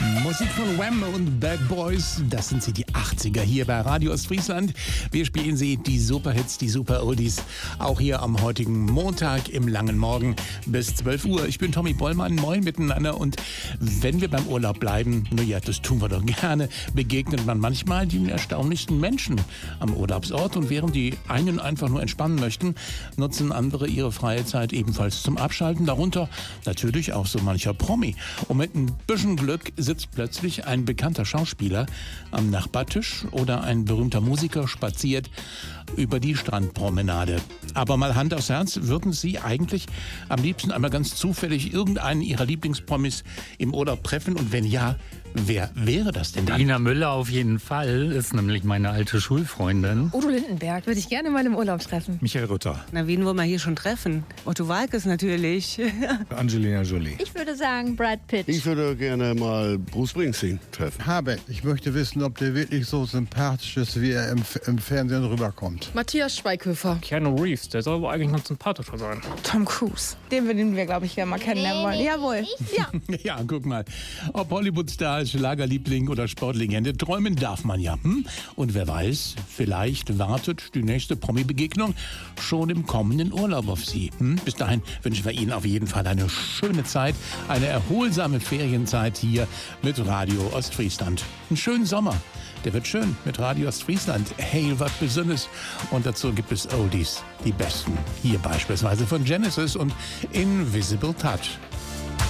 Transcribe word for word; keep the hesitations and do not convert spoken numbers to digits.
Musik von Wham und Bad Boys, das sind sie, die achtziger hier bei Radio Ostfriesland. Wir spielen sie, die Superhits, die Super-Oldies, auch hier am heutigen Montag im langen Morgen bis zwölf Uhr. Ich bin Tommy Bollmann, moin miteinander, und wenn wir beim Urlaub bleiben, naja, das tun wir doch gerne, begegnet man manchmal den erstaunlichsten Menschen am Urlaubsort, und während die einen einfach nur entspannen möchten, nutzen andere ihre freie Zeit ebenfalls zum Abschalten, darunter natürlich auch so mancher Promi. Und mit ein bisschen Glück sitzt plötzlich ein bekannter Schauspieler am Nachbartisch oder ein berühmter Musiker spaziert über die Strandpromenade. Aber mal Hand aufs Herz, würden Sie eigentlich am liebsten einmal ganz zufällig irgendeinen Ihrer Lieblingspromis im Urlaub treffen? Und wenn ja, wer wäre das denn dann? Ina Müller auf jeden Fall, ist nämlich meine alte Schulfreundin. Udo Lindenberg würde ich gerne mal im Urlaub treffen. Michael Rütter. Na, wen wollen wir hier schon treffen? Otto Walkes natürlich. Angelina Jolie. Ich würde sagen Brad Pitt. Ich würde gerne mal Bruce Springsteen treffen. Habeck. Ich möchte wissen, ob der wirklich so sympathisch ist, wie er im, im Fernsehen rüberkommt. Matthias Schweighöfer. Keanu Reeves, der soll aber eigentlich noch sympathischer sein. Tom Cruise. Den würden wir, glaube ich, gerne mal kennenlernen wollen. Jawohl. Ja. Ja, guck mal. Ob Hollywood-Star, Schlagerliebling oder Sportlegende, träumen darf man ja. Hm? Und wer weiß, vielleicht wartet die nächste Promi-Begegnung schon im kommenden Urlaub auf Sie. Hm? Bis dahin wünschen wir Ihnen auf jeden Fall eine schöne Zeit, eine erholsame Ferienzeit hier mit Radio Ostfriesland. Einen schönen Sommer. Der wird schön mit Radio Ostfriesland. Hey, was Besonderes. Und dazu gibt es Oldies, die besten. Hier beispielsweise von Genesis und Invisible Touch.